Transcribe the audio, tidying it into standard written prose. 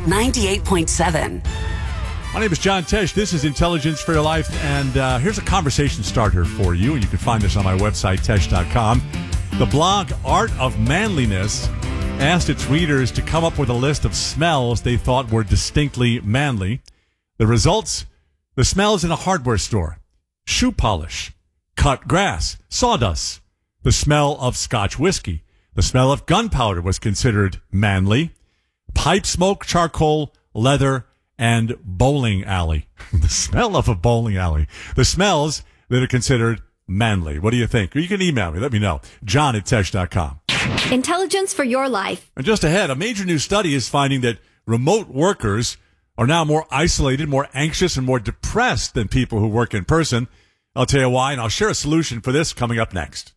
98.7. My name is John Tesh. This is Intelligence for Your Life, and here's a conversation starter for you, and you can find this on my website, tesh.com. The blog Art of Manliness asked its readers to come up with a list of smells they thought were distinctly manly. The results? The smells in a hardware store. Shoe polish. Cut grass. Sawdust. The smell of Scotch whiskey. The smell of gunpowder was considered manly. Pipe smoke, charcoal, leather, and bowling alley. The smell of a bowling alley. The smells that are considered manly. What do you think? Or you can email me. Let me know. John@tesh.com. Intelligence for your life. And just ahead, a major new study is finding that remote workers are now more isolated, more anxious, and more depressed than people who work in person. I'll tell you why, and I'll share a solution for this coming up next.